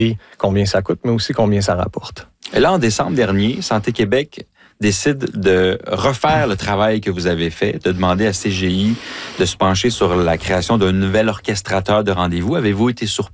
combien ça coûte, mais aussi combien ça rapporte. Et là, en décembre dernier, Santé Québec décide de refaire le travail que vous avez fait, de demander à CGI de se pencher sur la création d'un nouvel orchestrateur de rendez-vous. Avez-vous été surpris